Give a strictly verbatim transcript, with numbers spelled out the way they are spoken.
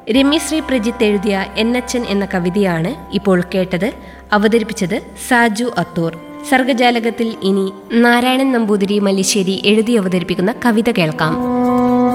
രമ്യശ്രീ പ്രജിത്ത് എഴുതിയ N H N എന്ന കവിതയാണ് ഇപ്പോൾ കേട്ടത്. അവതരിപ്പിച്ചത് സാജു അത്തൂർ. സർഗജാലകത്തിൽ ഇനി നാരായണൻ നമ്പൂതിരി മല്ലിശ്ശേരി എഴുതി അവതരിപ്പിക്കുന്ന കവിത കേൾക്കാം.